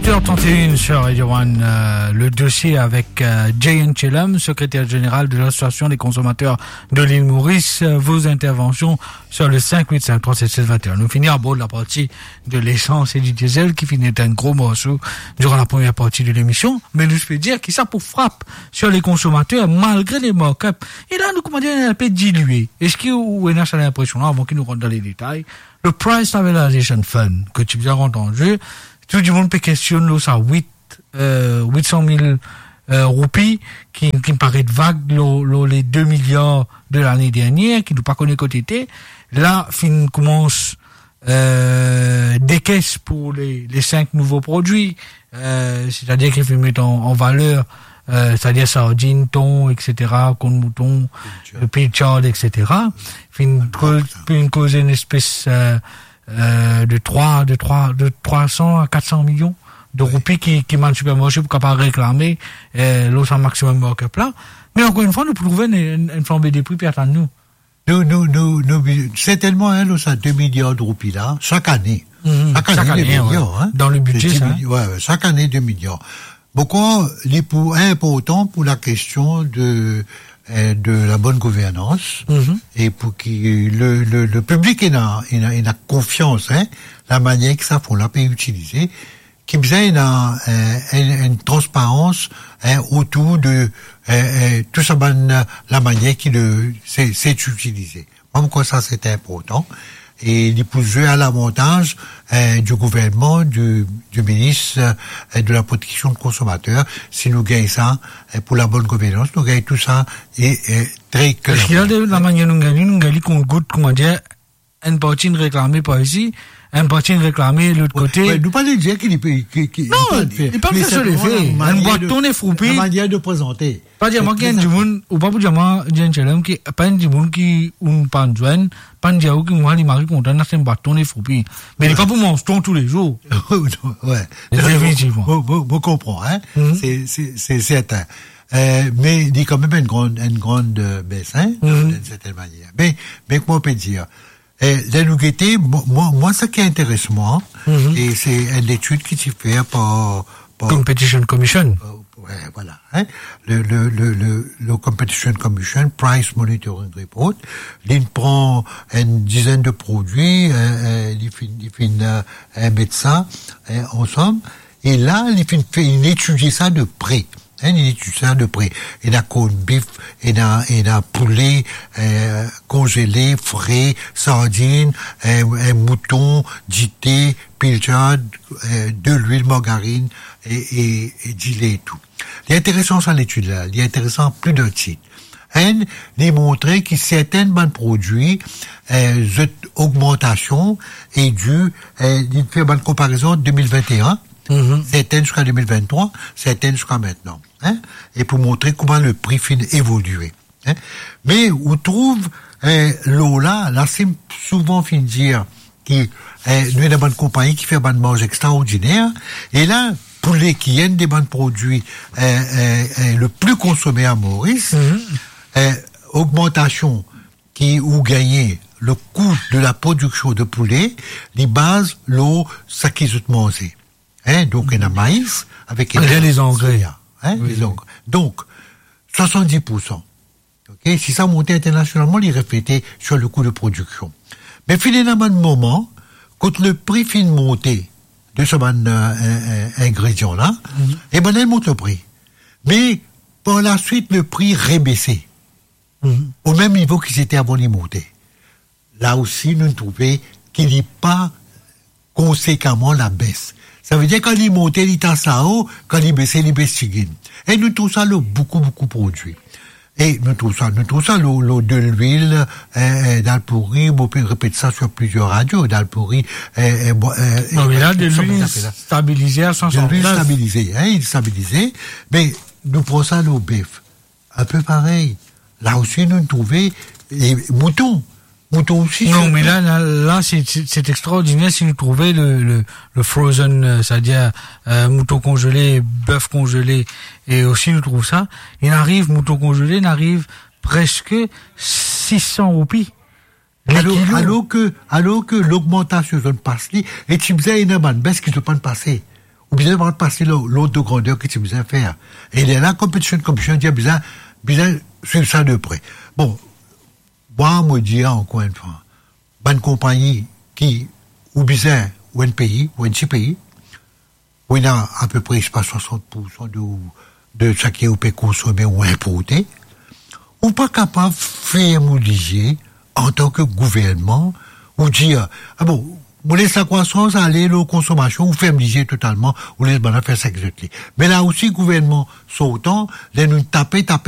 18h31 sur Radio One, le dossier avec Jay Chellam, secrétaire général de l'association des consommateurs de l'île Maurice. Vos interventions sur le 5853721. Nous finissons à bord de la partie de l'essence et du diesel qui finit un gros morceau durant la première partie de l'émission. Mais nous peux dire que ça pour frappe sur les consommateurs malgré les markups. Et là, nous commandons un peu dilué. Est-ce qu'il y a l'impression, avant qu'il nous rentre dans les détails, le Price Stabilization Fund que tu viens rendre en jeu, tout le monde peut questionner ça 800 000 roupies qui me paraît vague les 2 milliards de l'année dernière qui nous pas connaît côté été. Là fin commence des caisses pour les 5 nouveaux produits, c'est-à-dire qu'il faut mettre en valeur c'est-à-dire sardines, thon, etc., cône mouton, pilchard, etc. Fin cause une espèce de 300 à 400 millions de roupies qui m'a supermarché pour capable réclamer l'autre maximum markup là. Mais encore une fois, nous pouvons une flambée des prix puis attendre nous. C'est tellement ça 2 milliards de roupies là chaque année. Chaque année 2 milliards, ouais. Dans le budget ça. Chaque année 2 milliards. Pourquoi il est important pour la question de la bonne gouvernance et pour que le public ait confiance, la manière que ça faut la peut utiliser, qui besoin une transparence autour de tout ça la manière qu'il c'est utilisé. Pourquoi ça c'est important? Et il peut jouer à l'avantage du gouvernement, du ministre de la protection des consommateurs. Si nous gagnons ça pour la bonne gouvernance, nous gagnons tout ça et très clair. Parce qu'il y a de la manière nous gagnons qu'on goûte, comment dire, une partie réclamée par ici, une partie réclamée de l'autre côté. Ouais, nous pas dire qu'il non, il pas faire sur les faits. Une boîte tournée froupée. La manière de présenter. Pas dire moi qu'il y a du monde, ou pas pour dire moi, qui, pas du monde qui, ou pas de joindre, pas dire qui, moi, les maris content, c'est une boîte tournée froupée. Mais il n'est pas pour manger tous les jours. Ouais. Définitivement. Vous comprenez, c'est certain. Mais il y a quand même une grande baisse, d'une certaine manière. Mais comment on peut dire? La nougatée, moi, ce qui intéresse moi, et c'est une étude qui s'est faite par Competition Commission. Ouais, voilà, le Competition Commission, Price Monitoring Report, il prend une dizaine de produits, il fait mettre ça, ensemble, et là, il étudie ça de près. Il étudie ça de près. Il a corned beef, il a poulet, congelé, frais, sardines, mouton, dité, pilchard, de l'huile, margarine, et du lait et tout. L'intéressant sur l'étude là, l'intéressant plus d'un titre. Il montrait que certains bons produits, cette augmentation est due, il fait une comparaison 2021, certaines jusqu'à 2023, certaines jusqu'à maintenant, et pour montrer comment le prix fin évolué. Mais on trouve l'eau là c'est souvent fin dire qui nous une bonne compagnie qui fait bonne mange extraordinaire, et là pour les qui aiment des bons produits le plus consommé à Maurice, augmentation qui ou gagner le coût de la production de poulet, les bases l'eau ça qui se manger. Donc il y a maïs avec les engrais, les engrais. Donc 70%. OK, si ça montait internationalement, il reflétait sur le coût de production. Mais finalement, un moment, quand le prix fin monté de ce ingrédient là, et ben elle monte le prix. Mais par la suite, le prix rebaissé au même niveau qu'il était avant de monter. Là aussi, nous trouvons qu'il n'y a pas conséquemment la baisse. Ça veut dire quand il montait, il était à haut, quand il baissait, il baissait. Et nous trouvons ça beaucoup produit. Et nous trouvons ça l'eau de l'huile, d'Alpouri, on peut répéter ça sur plusieurs radios, d'Alpouri, non, mais là, de l'huile stabilisée à 160. De l'huile stabilisée, il est stabilisé, mais nous prenons ça l'eau bœuf. Un peu pareil. Là aussi, nous trouvons, les moutons aussi. Non, mais là, c'est extraordinaire si nous trouvons le frozen, c'est-à-dire, mouton congelé, bœuf congelé, et aussi nous trouvons ça. Mouton congelé, il arrive presque 600 roupies. Alors que l'augmentation de passe et tu faisais une bonne baisse qui ne peut pas passer. ou bien va passer l'autre de grandeur que tu besoin faire. Et il est là, competition dit besoin suivre ça de près. Bon, moi dire encore une fois, bonne compagnie qui, ou bien, ou un pays, ou un petit pays, où il y a à peu près, je sais pas, 60% de ce qui est consommé ou importé, ou pas capable de faire modifier en tant que gouvernement, ou dire, ah bon, vous laissez la croissance aller, la consommation, ou faire modifier totalement, ou laissez faire ça exactement. Mais là aussi, gouvernement sautant, là nous taper,